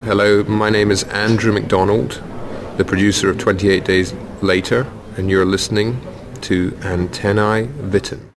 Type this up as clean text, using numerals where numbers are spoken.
Hello, my name is Andrew McDonald, the producer of 28 Days Later, and you're listening to Antennae Vitae.